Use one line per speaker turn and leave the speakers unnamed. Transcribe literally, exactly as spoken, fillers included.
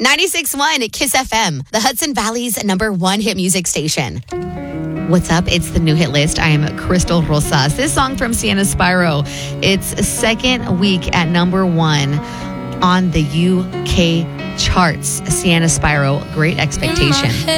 ninety-six point one Kiss F M, the Hudson Valley's number one hit music station. What's up? It's the new hit list. I am Crystal Rosas. This song from Sienna Spyro, it's second week at number one on the U K charts. Sienna Spyro, Great Expectation.